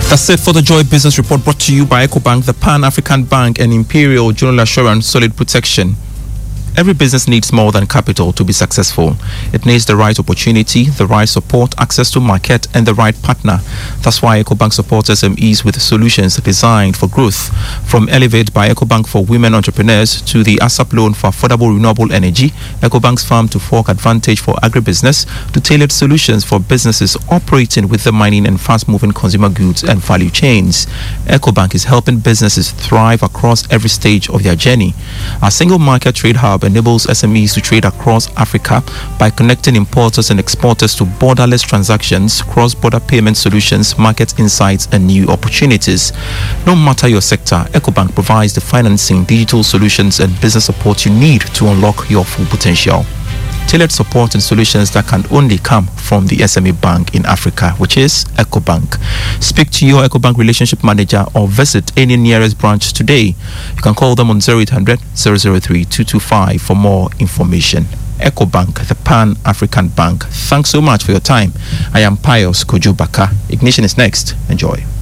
That's it for the Joy Business Report, brought to you by EcoBank, the Pan-African Bank, and Imperial General Assurance Solid Protection. Every business needs more than capital to be successful. It needs the right opportunity, the right support, access to market, and the right partner. That's why EcoBank supports SMEs with solutions designed for growth. From Elevate by EcoBank for women entrepreneurs to the ASAP loan for affordable renewable energy, EcoBank's Farm to Fork Advantage for agribusiness, to tailored solutions for businesses operating with the mining and fast-moving consumer goods and value chains. EcoBank is helping businesses thrive across every stage of their journey. Our single market trade hub enables SMEs to trade across Africa by connecting importers and exporters to borderless transactions, cross-border payment solutions, market insights, and new opportunities. No matter your sector, EcoBank provides the financing, digital solutions, and business support you need to unlock your full potential. Tailored support and solutions that can only come from the SME bank in Africa, which is EcoBank. Speak to your EcoBank relationship manager or visit any nearest branch today. You can call them on 0800 003 225 for more information. EcoBank, the Pan-African Bank. Thanks so much for your time. I am Pius Kojo Baka. Ignition is next. Enjoy.